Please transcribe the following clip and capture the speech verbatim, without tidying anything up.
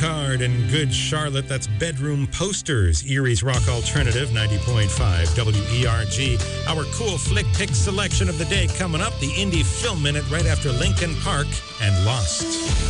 Card and Good Charlotte. That's Bedroom Posters, Erie's Rock Alternative, ninety point five W E R G. Our cool flick pick selection of the day coming up, the Indie Film Minute right after Linkin Park and Lost.